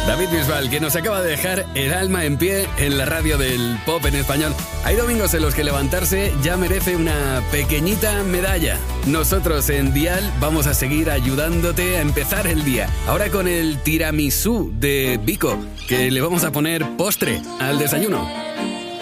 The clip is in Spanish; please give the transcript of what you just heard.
David Bisbal, que nos acaba de dejar el alma en pie en la radio del pop en español. Hay domingos en los que levantarse ya merece una pequeñita medalla. Nosotros en Dial vamos a seguir ayudándote a empezar el día. Ahora con el tiramisú de Vico, que le vamos a poner postre al desayuno.